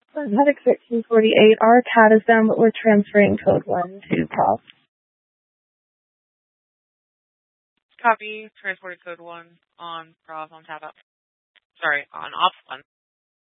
Medic 1348, our CAD is down, but we're transferring code 1 to Prof. Copy. Transported code 1 on Prof on tab up. Sorry, on Ops 1.